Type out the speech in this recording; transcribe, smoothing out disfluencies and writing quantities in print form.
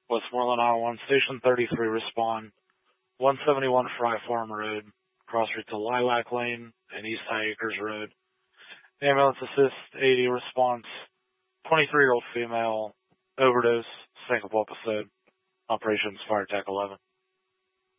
Westmoreland, Iowa 1, Station 33, respond. 171 Fry Farm Road, cross route to Lilac Lane and East High Acres Road. Ambulance assist 80, response 23-year-old female, overdose, syncopal episode. Operations Fire Tech 11.